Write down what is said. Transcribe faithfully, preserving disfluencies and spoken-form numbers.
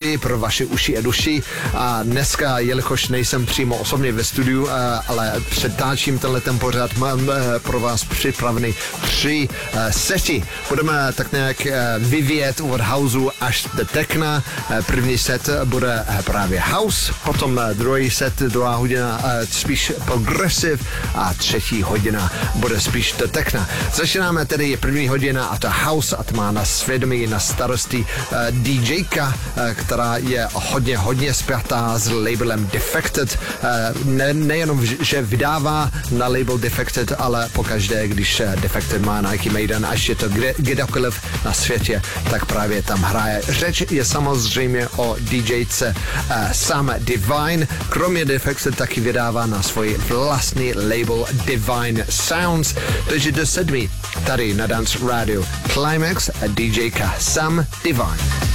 melodii pro vaše uši a duši. A dneska, jelikož nejsem přímo osobně ve studiu, ale přetáčím tenhle ten pořad, mám pro vás připravený tři sety. Budeme tak nějak vyvíjet od houseu až do techna. První set bude právě house, potom druhý set, druhá hodina spíš progressive a třetí hodina bude spíš do techna. Začínáme tedy první hodina a to house a to má na svědomí, na starosti DJka, která je hodně, hodně spjatá s labelem Defected. Ne, nejenom, že vydává na label Defected, ale pokaždé, když Defected má nějaký mejdan, až je to kde, kdekoliv na světě, tak právě tam hraje. Řeč je samozřejmě o DJce uh, Sam Divine. Kromě Defected taky vydává na svůj vlastní label Divine Sounds. Takže do sedmi tady na Dance Radio Climax a DJka Sam Divine.